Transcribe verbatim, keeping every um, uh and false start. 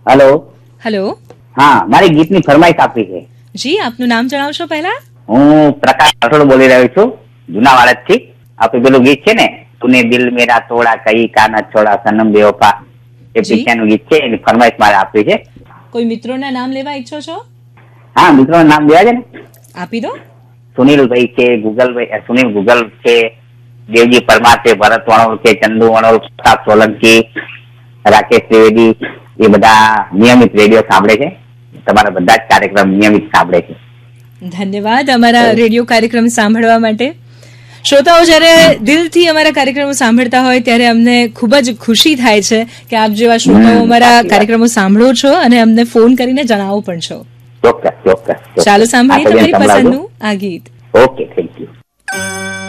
Hello hello. હા, મારી ગીતની ફરમાઈશ આપી છે. જી, આપનું નામ જણાવશો પહેલા? હું પ્રકાશ રાઠોડ બોલી રહ્યો છું, જૂના વાળદથી. આપડે પેલું ગીત છે ને, તુને દિલ મેરા તોડા કઈ કાના છોડા સનમ બેવફા, એ પિક્ચરનું ગીત છે, એની ફરમાઈશ મારે આપી છે. કોઈ મિત્રોના નામ લેવા ઈચ્છો છો? હા, મિત્રોના નામ લેવા છે ને. આપી દો. સુનિલભાઈ છે, ગુગલભાઈ, સુનિલ ગુગલ છે, દેવજી પરમાર છે, ભરત વણોલ છે, ચંદુ વણોલ, પ્રતાપ સોલંકી, રાકેશ ત્રિવેદી, એ બધા નિયમિત રેડિયો સાંભળે છે. તમારા બધા જ કાર્યક્રમ નિયમિત સાંભળે છે. ધન્યવાદ અમારા રેડિયો કાર્યક્રમ સાંભળવા માટે. શ્રોતાઓ જ્યારે દિલથી અમારા કાર્યક્રમો સાંભળતા હોય ત્યારે અમને ખૂબ જ ખુશી થાય છે કે આપ જેવા શ્રોતાઓ અમારા કાર્યક્રમો સાંભળો છો અને અમને ફોન કરીને જણાવો પણ છો. ચોક્કસ ચોક્કસ. ચાલો સાંભળીએ તમારી પસંદનું આ ગીત. Okay, thank you.